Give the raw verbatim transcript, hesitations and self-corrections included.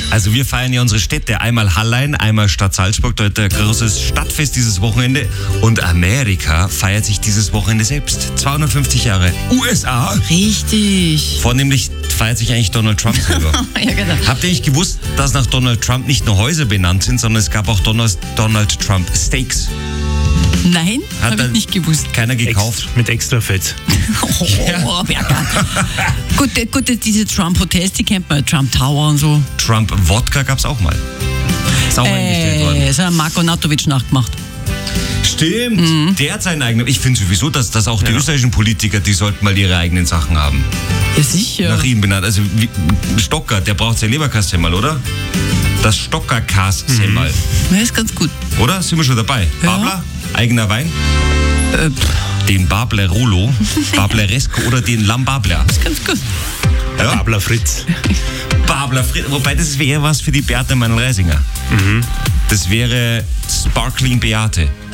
Also wir feiern ja unsere Städte. Einmal Hallein, einmal Stadt Salzburg. Dort ein großes Stadtfest dieses Wochenende. Und Amerika feiert sich dieses Wochenende selbst. zweihundertfünfzig Jahre. U S A. Richtig. Vornehmlich feiert sich eigentlich Donald Trump selber. Ja, genau. Habt ihr nicht gewusst, dass nach Donald Trump nicht nur Häuser benannt sind, sondern es gab auch Donald, Donald Trump Steaks? Nein, Hat habe ich dann nicht gewusst. Keiner gekauft. Ext, mit extra Fett. Oh, ja. Berger. gut, gut, diese Trump-Hotels, die kennt man, Trump Tower und so. Trump Wodka gab es auch mal. Ist auch eingestellt worden. Äh, so hat Marko Natovic nachgemacht. Stimmt, Mhm. der hat seinen eigenen. Ich finde sowieso, dass, dass auch die Ja. österreichischen Politiker, die sollten mal ihre eigenen Sachen haben. Ja, sicher. Nach ihm benannt. Also wie, Stocker, der braucht sein Leberkassemmal, oder? Das Stocker-Kas-Semmal. Ja, ist ganz gut. Oder? Sind wir schon dabei? Ja. Babler? Eigener Wein? Äh, pff, Den Babler-Rolo, Bableresco oder den Lambabler. ist ganz gut. Ja? Babler Fritz. Babler Fritz. Wobei, das wäre was für die Beate Meinl-Reisinger. Das wäre Sparkling Beate.